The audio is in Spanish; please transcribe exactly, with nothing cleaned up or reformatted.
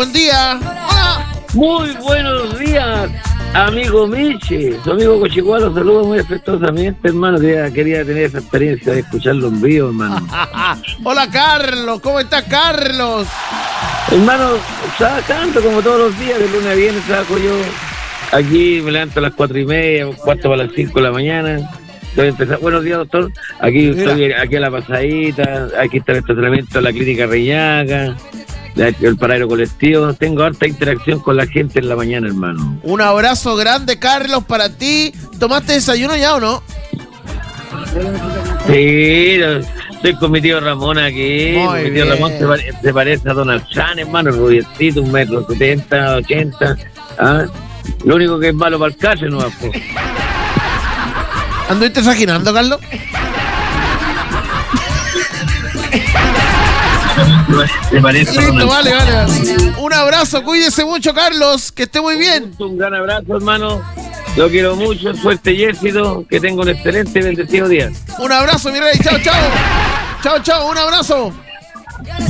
buen día. Hola. Muy buenos días, amigo Michi. Su amigo Cochicualo, saludos muy afectuosamente, hermano. Quería, quería tener esa experiencia de escucharlo en vivo, hermano. Hola, Carlos. ¿Cómo está, Carlos? Hermano, canto como todos los días, de lunes a viernes saco yo. Aquí me levanto a las cuatro y media, cuarto para las cinco de la mañana. Estoy empezando. Buenos días, doctor. Aquí Mira. estoy aquí a la pasadita. Aquí está el estacionamiento de la clínica Reñaca, el paradero colectivo. Tengo harta interacción con la gente en la mañana, hermano. Un abrazo grande, Carlos, para ti. ¿Tomaste desayuno ya o no? Sí, estoy con mi tío Ramón aquí. Muy mi tío bien. Ramón se, pare- se parece a Donald Trump, hermano, rubiecito, un metro setenta, ochenta. ¿Ah? Lo único que es malo para el calle, no va. ¿Anduviste saginando, Carlos? Se parece a Listo, Donald vale, vale, vale. Un abrazo, cuídese mucho, Carlos. Que esté muy bien. Trump. Un gran abrazo, hermano. Lo quiero mucho, suerte y éxito. Que tenga un excelente y bendecido día. Un abrazo, mi rey. Chao, chao. Chao, chao. Un abrazo.